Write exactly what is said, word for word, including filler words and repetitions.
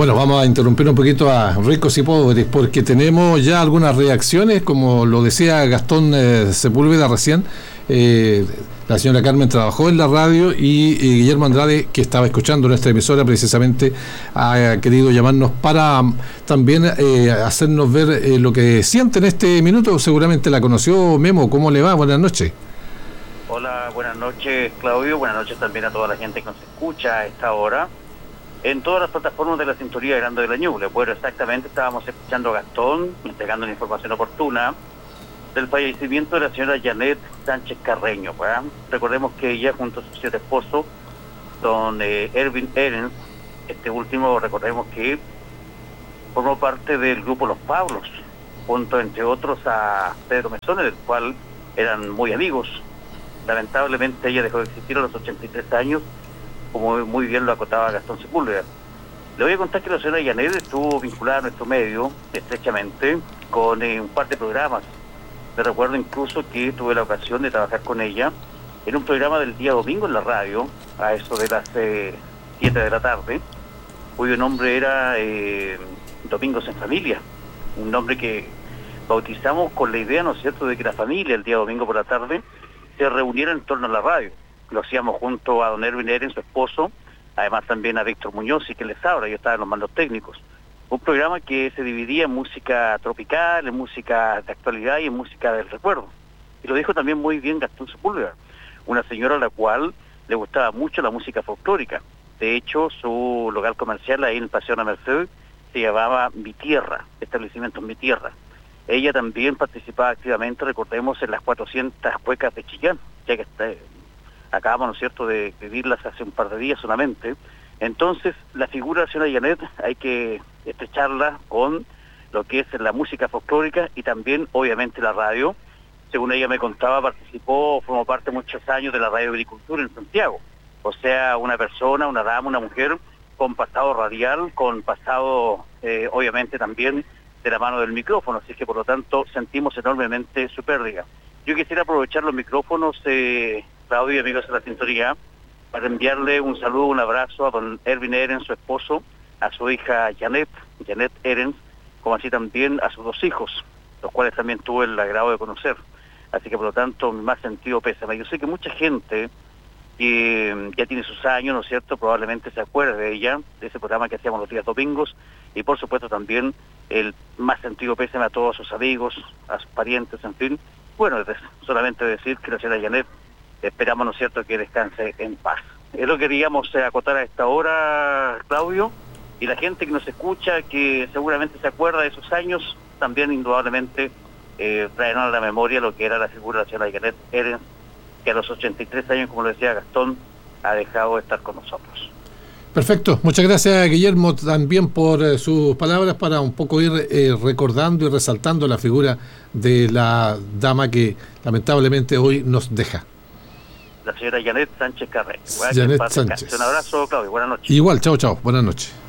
Bueno, vamos a interrumpir un poquito a Ricos y Pobres, porque tenemos ya algunas reacciones, como lo decía Gastón eh, Sepúlveda recién. Eh, la señora Carmen trabajó en la radio y, y Guillermo Andrade, que estaba escuchando nuestra emisora precisamente, ha querido llamarnos para um, también eh, hacernos ver eh, lo que siente en este minuto. Seguramente la conoció. Memo, ¿cómo le va? Buenas noches. Hola, buenas noches, Claudio. Buenas noches también a toda la gente que nos escucha a esta hora en todas las plataformas de la sintonía de Grande de la Ñuble. Bueno, exactamente, estábamos escuchando a Gastón, entregando la información oportuna del fallecimiento de la señora Janet Sánchez Carreño, ¿verdad? Recordemos que ella, junto a su siete esposo, don eh, Erwin Ehrens, este último, recordemos que formó parte del grupo Los Pablos, junto, entre otros, a Pedro Mesones, del cual eran muy amigos. Lamentablemente ella dejó de existir a los ochenta y tres años, como muy bien lo acotaba Gastón Sepúlveda. Le voy a contar que la señora Janet estuvo vinculada a nuestro medio estrechamente con eh, un par de programas. Me recuerdo incluso que tuve la ocasión de trabajar con ella en un programa del día domingo en la radio, a eso de las eh, siete de la tarde, cuyo nombre era eh, Domingos en Familia, un nombre que bautizamos con la idea, ¿no es cierto?, de que la familia el día domingo por la tarde se reuniera en torno a la radio. Lo hacíamos junto a don Erwin Ehrens, su esposo, además también a Víctor Muñoz y que les habla, yo estaba en los mandos técnicos. Un programa que se dividía en música tropical, en música de actualidad y en música del recuerdo. Y lo dijo también muy bien Gastón Sepúlveda, una señora a la cual le gustaba mucho la música folclórica. De hecho, su local comercial ahí en el Paseo de la Merced se llamaba Mi Tierra, establecimiento Mi Tierra. Ella también participaba activamente, recordemos, en las cuatrocientas cuecas de Chillán, ya que está, acabamos, ¿no es cierto?, de vivirlas hace un par de días solamente. Entonces, la figura de la señora Janet hay que estrecharla con lo que es la música folclórica y también, obviamente, la radio. Según ella me contaba, participó, formó parte muchos años de la Radio Agricultura en Santiago. O sea, una persona, una dama, una mujer con pasado radial, con pasado, eh, obviamente, también de la mano del micrófono. Así que, por lo tanto, sentimos enormemente su pérdida. Yo quisiera aprovechar los micrófonos, eh, Claudio y amigos de la sintonía, para enviarle un saludo, un abrazo a don Erwin Ehrens, su esposo, a su hija Janet, Janet Ehrens, como así también a sus dos hijos, los cuales también tuve el agrado de conocer. Así que, por lo tanto, mi más sentido pésame. Yo sé que mucha gente que ya tiene sus años, ¿no es cierto?, probablemente se acuerde de ella, de ese programa que hacíamos los días domingos, y por supuesto también el más sentido pésame a todos sus amigos, a sus parientes, en fin. Bueno, solamente decir que la señora Janet, esperamos, ¿no es cierto?, que descanse en paz. Es lo que queríamos eh, acotar a esta hora, Claudio, y la gente que nos escucha, que seguramente se acuerda de esos años, también indudablemente eh, traen a la memoria lo que era la figura de la señora Janet Ehrens, que a los ochenta y tres años, como lo decía Gastón, ha dejado de estar con nosotros. Perfecto, muchas gracias, Guillermo, también por eh, sus palabras, para un poco ir eh, recordando y resaltando la figura de la dama que lamentablemente hoy nos deja. La señora Janet Sánchez Carreño. Janet Sánchez. Un abrazo, Claudio, buenas noches. Igual, chao, chao, buenas noches.